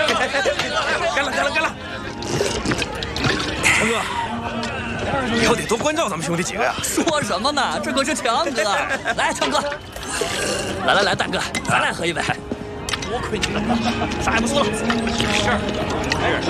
干了，干了，干了！强哥，以后得多关照咱们兄弟几个呀。 说什么呢？这可是强哥！来，强哥，来，大哥，咱俩喝一杯。多亏你了，啥也不说了。没事。